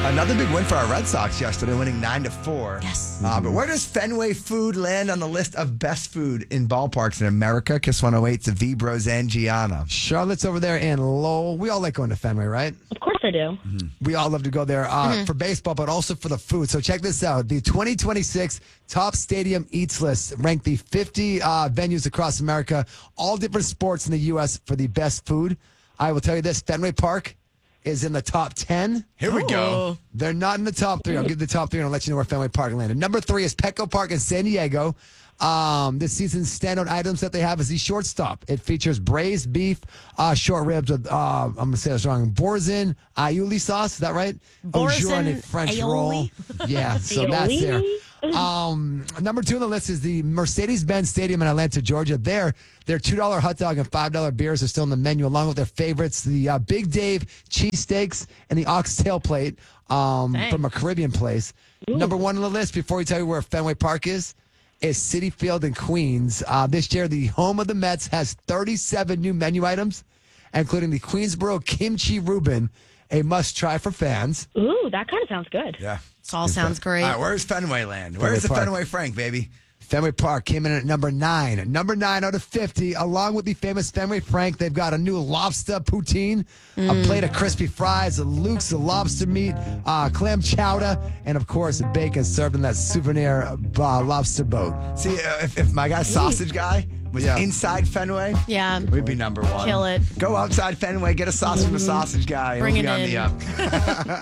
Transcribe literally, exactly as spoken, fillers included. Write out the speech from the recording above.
Another big win for our Red Sox yesterday, winning nine to four. Yes. Uh, but where does Fenway Food land on the list of best food in ballparks in America? Kiss one oh eight's Vibros and Gianna. Charlotte's over there in Lowell. We all like going to Fenway, right? Of course I do. We all love to go there uh, Mm-hmm. for baseball, but also for the food. So check this out. The twenty twenty-six Top Stadium Eats list ranked the fifty uh, venues across America, all different sports in the U S for the best food. I will tell you this, Fenway Park is in the top ten. Here we go. They're not in the top three. I'll give you the top three and I'll let you know where Fenway Park landed. Number three is Petco Park in San Diego. Um, this season's standout items that they have is the shortstop. It features braised beef, uh, short ribs with, uh, I'm going to say this wrong, Boursin aioli sauce. Is that right? Boursin Aujourd French aioli? roll. Yeah, so that's there. Um, number two on the list is the Mercedes-Benz Stadium in Atlanta, Georgia. There, their two dollar hot dog and five dollar beers are still on the menu, along with their favorites, the uh, Big Dave cheesesteaks and the oxtail plate um, Dang. from a Caribbean place. Number one on the list, before we tell you where Fenway Park is, is Citi Field in Queens. Uh, this year, the home of the Mets has thirty-seven new menu items, including the Queensboro Kimchi Reuben, a must-try for fans. Ooh, that kind of sounds good. Yeah. This all sounds great. All right, where's Fenway land? Where's the Park. Fenway Frank, baby? Fenway Park came in at number nine. Number nine out of fifty, along with the famous Fenway Frank, they've got a new lobster poutine, a plate of crispy fries, a Luke's lobster meat, uh, clam chowder, and of course, bacon served in that souvenir uh, lobster boat. See, uh, if, if my guy, Sausage Guy, was Yeah. inside Fenway, Yeah. we'd be number one. Kill it. Go outside Fenway, get a sausage from the Sausage Guy. and Bring we'll it be on in. the up.